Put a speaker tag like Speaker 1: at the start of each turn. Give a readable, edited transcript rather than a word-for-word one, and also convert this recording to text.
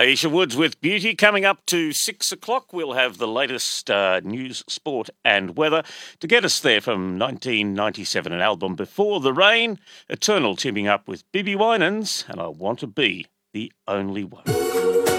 Speaker 1: Aisha Woods with Beauty. Coming up to 6 o'clock, we'll have the latest news, sport and weather. To get us there from 1997, an album Before the Rain, Eternal teaming up with Bibi Winans, and I Want to Be the Only One.